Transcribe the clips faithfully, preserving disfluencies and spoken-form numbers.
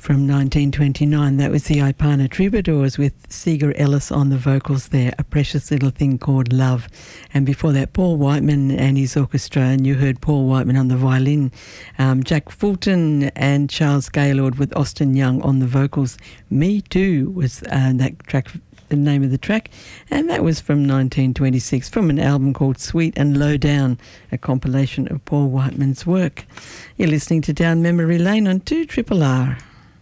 from nineteen twenty-nine. That was the Ipana Troubadours with Seeger Ellis on the vocals there, A Precious Little Thing Called Love. And before that, Paul Whiteman and his orchestra, and you heard Paul Whiteman on the violin, um, Jack Fulton and Charles Gaylord with Austin Young on the vocals. Me Too was uh, that track, the name of the track, and that was from nineteen twenty-six, from an album called Sweet and Low Down, a compilation of Paul Whiteman's work. You're listening to Down Memory Lane on two Triple R.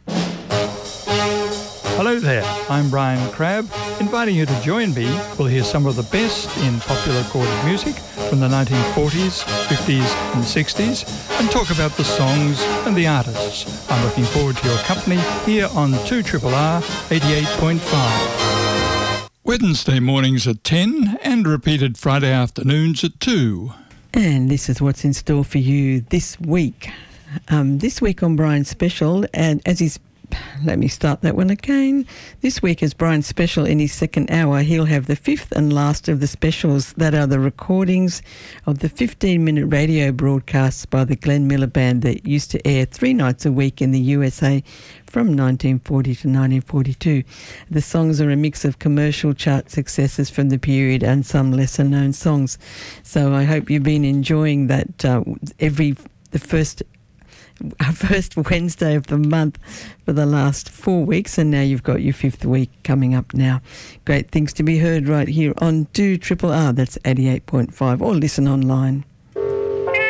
Hello there, I'm Brian Crabb, inviting you to join me. We'll hear some of the best in popular recorded music from the nineteen forties, fifties and sixties, and talk about the songs and the artists. I'm looking forward to your company here on two Triple R eighty-eight point five. Wednesday mornings at ten and repeated Friday afternoons at two. And this is what's in store for you this week. Um, this week on Brian's Special, and as he's Let me start that one again. This week is Brian's Special. In his second hour, he'll have the fifth and last of the specials that are the recordings of the fifteen-minute radio broadcasts by the Glenn Miller Band that used to air three nights a week in the U S A from nineteen forty to nineteen forty-two. The songs are a mix of commercial chart successes from the period and some lesser-known songs. So I hope you've been enjoying that uh, every the first our first Wednesday of the month for the last four weeks, and now you've got your fifth week coming up now. Great things to be heard right here on two Triple R, that's eighty-eight point five, or listen online.